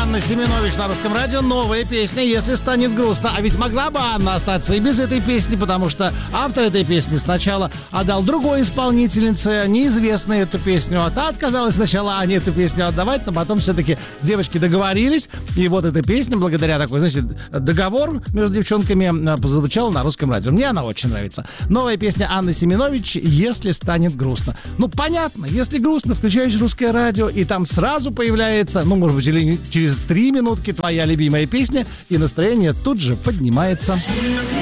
Анна Семенович на Русском радио. Новая песня «Если станет грустно». А ведь могла бы Анна остаться и без этой песни, потому что автор этой песни сначала отдал другой исполнительнице, неизвестной эту песню, а та отказалась сначала Ане эту песню отдавать, но потом все-таки девочки договорились, и вот эта песня, благодаря такой, значит, договор между девчонками, прозвучала на Русском радио. Мне она очень нравится. Новая песня Анны Семенович «Если станет грустно». Ну, понятно, если грустно, включаешь Русское радио, и там сразу появляется, ну, может быть, или через 3 минутки твоя любимая песня, и настроение тут же поднимается.